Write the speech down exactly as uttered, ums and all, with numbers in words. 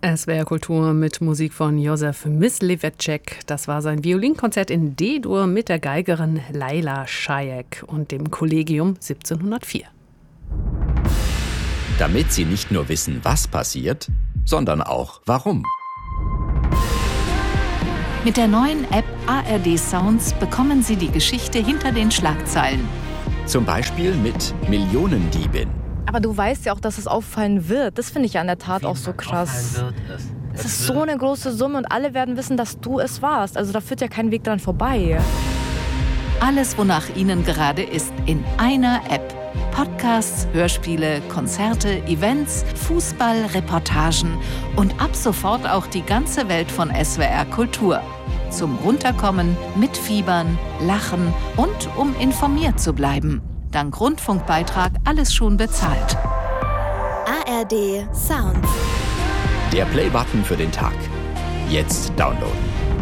S W R Kultur mit Musik von Josef Mysliveček. Das war sein Violinkonzert in D-Dur mit der Geigerin Laila Šajek und dem Kollegium siebzehnhundertvier. Damit Sie nicht nur wissen, was passiert, sondern auch warum. Mit der neuen App A R D Sounds bekommen Sie die Geschichte hinter den Schlagzeilen. Zum Beispiel mit Millionendiebin. Aber du weißt ja auch, dass es auffallen wird. Das finde ich ja in der Tat auch so krass. Wird es. Es ist so eine große Summe und alle werden wissen, dass du es warst. Also da führt ja kein Weg dran vorbei. Alles, wonach Ihnen gerade ist, in einer App. Podcasts, Hörspiele, Konzerte, Events, Fußball, Reportagen und ab sofort auch die ganze Welt von S W R Kultur. Zum Runterkommen, Mitfiebern, Lachen und um informiert zu bleiben. Dank Rundfunkbeitrag alles schon bezahlt. A R D Sounds. Der Play-Button für den Tag. Jetzt downloaden.